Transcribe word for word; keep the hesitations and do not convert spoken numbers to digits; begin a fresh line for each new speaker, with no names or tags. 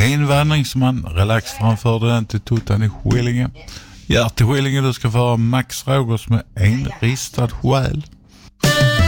Envandringsman, relax framförde den till Tutan i Skillinge. Hjärte Skillinge, du ska få Max Rogers med en ristad själ.